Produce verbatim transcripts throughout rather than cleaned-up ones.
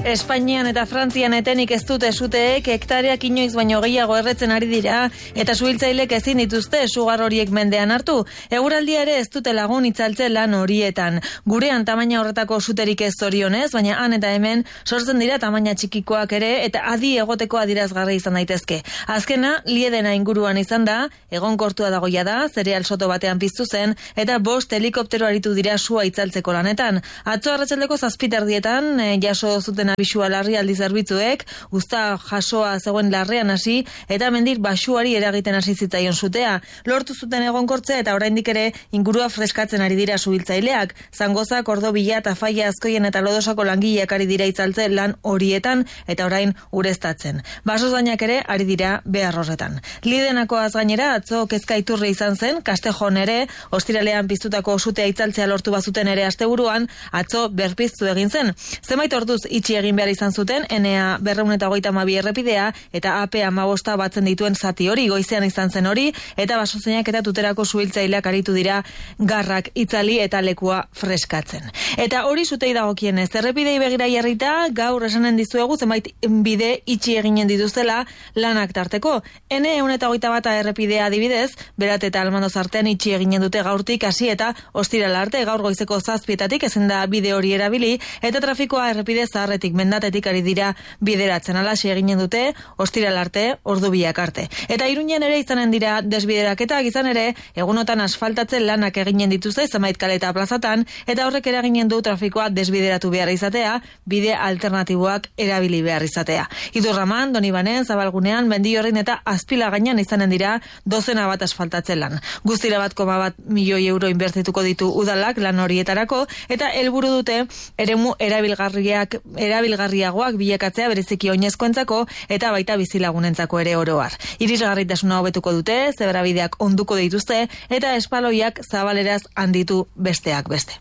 Espainian eta Frantzian etenik ez dute suteek hektareak inoiz baino gehiago erretzen ari dira eta suhiltzailek ezin dituzte sugar horiek mendean hartu. Eguraldia ere ez dute lagun itzaltzen lan horietan. Gurean tamaina horretako suterik ez zorionez, baina han eta hemen sortzen dira tamaina txikikoak ere eta adi egoteko adirazgarri izan daitezke. Azkena, Liedena inguruan izan da, egonkortua dagoia da, zereal soto batean piztu zen eta bost helikoptero aritu dira sua itzaltzeko lanetan. Atzo arratsaldeko zazpiterdietan e, jaso zuten abisua larrialdi zerbitzuek, uzta jasoa zegoen larrean hasi eta mendik basuari eragiten hasi zitzaion sutea. Lortu zuten egonkortzea eta oraindik ere ingurua freskatzen ari dira suhiltzaileak. Zangoza, Kordobila, Tafaia, Azkoien eta Lodosako langileak ari dira itzaltzen lan horietan eta orain ureztatzen. Basozainak ere ari dira behar horretan. Liedenakoaz gainera atzo kezka iturri izan zen, Kastejon ere, ostiralean piztutako sutea itzaltzea lortu bazuten ere asteburuan, atzo berpiztu egin zen. Zenbait orduz itxi egin behar izan zuten, enea berrehun eta hogeita hamabi errepidea eta A P hamabosta batzen dituen zati hori, goizean izan zen hori, eta basozainak eta tuterako suhiltzaileak aritu dira garrak itzali eta lekua freskatzen. Eta hori sutei dagokienez, errepidei begira jarrita, gaur esanen dizuegu zenbait bide itxi eginen dituztela lanak tarteko. Ene ehun eta hogeita bata errepidea adibidez, Berat eta Almandoz artean itxi eginen dute gaurtik hasi eta ostirala arte, gaur goizeko zazpietatik ezin da bide hori erabili, eta trafikoa errepide zaharretik mendatetik ari dira bideratzen, alaxe eginen dute ostiral arte, ordu biak arte. Eta Iruñen ere izanen dira desbideraketak, izan ere egunotan asfaltatzen lanak eginen dituzte zenbait kale eta plazatan, eta horrek eraginen du trafikoa desbideratu behar izatea, bide alternatiboak erabili behar izatea. Idurraman, Donibanen, Zabalgunean, Mendiorin eta Azpilagainan izanen dira dozena bat asfaltatzen lan. Guztira bat koma bat milioi euro inbertituko ditu udalak lan horietarako, eta helburu dute eremu erabilgarriak erabilgarriagoak bilakatzea bereziki oinezkoentzako eta baita bizilagunentzako ere oroar. Irisgarritasuna hobetuko dute, zebrabideak onduko dituzte eta espaloiak zabaleraz handitu besteak beste.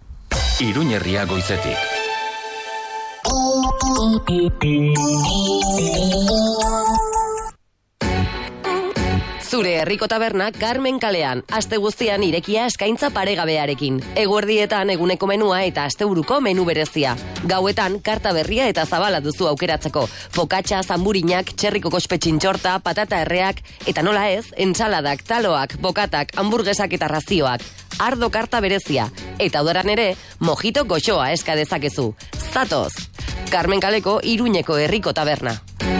Iruñerria goizetik. Zure herriko taberna Carmen kalean, aste guztian irekia eskaintza paregabearekin. Eguerdietan eguneko menua eta asteburuko menu berezia. Gauetan karta berria eta zabala duzu aukeratzeko. Fokatxa, zamburinak, txerriko kospetxintxorta, patata erreak, eta nola ez, entsaladak, taloak, bokatak, hamburguesak eta razioak. Ardo karta berezia. Eta udaran ere, mojito goxoa eska dezakezu. Zatoz! Carmen kaleko Iruñeko herriko taberna.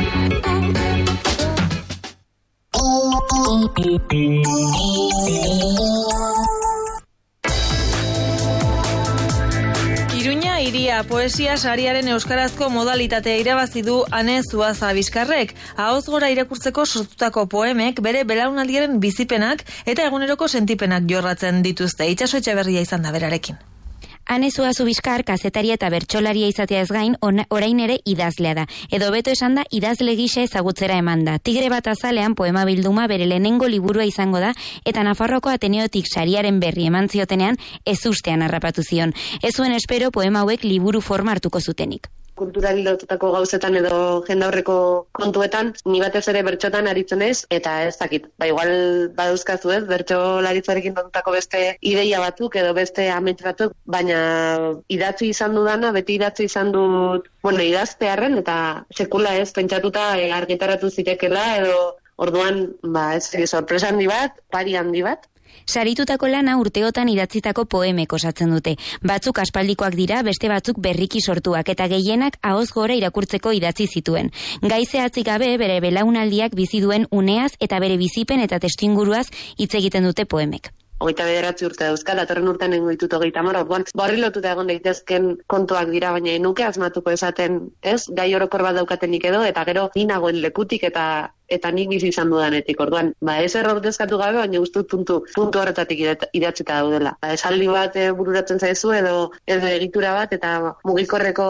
Iruña hiria poesia sariaren euskarazko modalitatea irabazi du Ane Zuaza Bizkarrek. Ahoz gora irakurtzeko sortutako poemek bere belaunaldiaren bizipenak eta eguneroko sentipenak jorratzen dituzte. Itxaso Etxeberria izan da berarekin. Ane Zuazu Bizkar kazetaria eta bertsolaria izatea ez gain, orain ere idazlea da. Edo beto esan da idazle gisa ezagutzera eman da. Tigre bat azalean poema bilduma bere lehenengo liburua izango da, eta Nafarroko Ateneotik sariaren berri eman ziotenean ez ustean harrapatu zion. Ez zuen espero poema hauek liburu forma hartuko zutenik. Kulturari lotutako gauzetan edo jendaurreko kontuetan, ni batez ere bertxotan aritzen ez, eta ez dakit. Ba, igual badauzkazu ez, bertxolaritzarekin lotutako beste ideia batzuk edo beste amets batzuk, baina idatzi izan dudana, beti idatzi izan dut, bueno, idaztearren, eta sekula ez, pentsatuta e, argitaratu zitekela, edo orduan, ba, ez, sorpresa handi bat, pari handi bat. Saritutako lana urteotan idatzitako poemek osatzen dute. Batzuk aspaldikoak dira, beste batzuk berriki sortuak, eta gehienak ahoz gora irakurtzeko idatzi zituen. Gai zehatzik gabe bere belaunaldiak bizi duen uneaz eta bere bizipen eta testuinguruaz hitz egiten dute poemek. Hogeita bederatzi urte dauzkat, datorren urtean nengo ditut hogeita hamar, orduan barri lotuta egon daitezken kontuak dira, baina nuke asmatuko esaten, ez? Gai orokor bat daukatenik edo, eta gero ni nagoen lekutik eta eta nik bizi izan dudanetik. Orduan, ba, ez errordezkatu gabe, baina ustut puntu, puntu horretatik idatzita daudela. Ba, esaldi bat e, bururatzen zaizu edo edo egitura bat, eta mugikorreko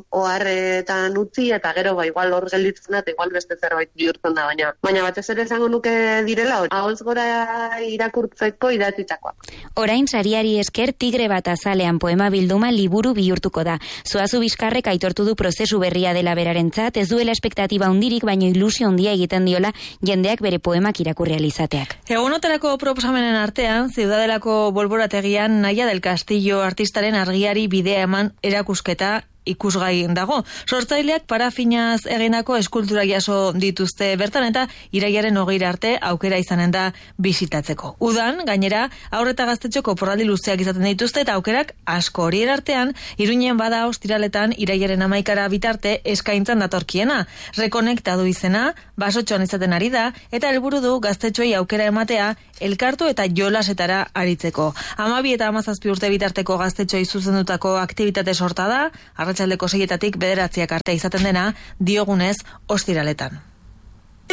oharretan utzi, eta gero, ba, igual hor gelditzen da, igual beste zerbait bihurtzen da, baina baina batez ere esango nuke direla, ahoz gora irakurtzeko idatzitakoa. Orain sariari esker Tigre bat azalean poema bilduma liburu bihurtuko da. Zuazu Bizkarrek aitortu du prozesu berria dela berarentzat, ez duela espektatiba hundirik, baino ilusio handia egiten diola jendeak bere poemak irakurri ahal izateak. Egunotarako proposamenen artean, Ziudadelako bolborategian Naia del Castillo artistaren argiari bidea eman erakusketa ikusgai dago. Sortzaileak parafinaz egindako eskultura jaso dituzte bertan eta irailaren hogeira arte aukera izanen da bisitatzeko. Udan, gainera, haur eta gaztetxoko porraldi luzeak izaten dituzte eta aukerak asko. Horien artean, Iruñen bada ostiraletan irailaren hamaikara bitarte eskaintzan datorkiena. Rekonektadu izena, basotxoan izaten ari da, eta helburu du gaztetxoei aukera ematea elkartu eta jolasetara aritzeko. Hamabi eta hamazazpi urte bitarteko gaztetxoei zuzendutako aktibitate sorta da, arratsaldeko seietatik bederatziak arte izaten dena, diogunez ostiraletan.